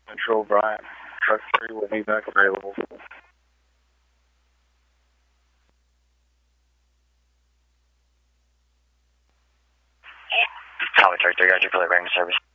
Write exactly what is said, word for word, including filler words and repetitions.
Central, Brian. Truck three with evac available. Tower Truck three, Roger, for the service.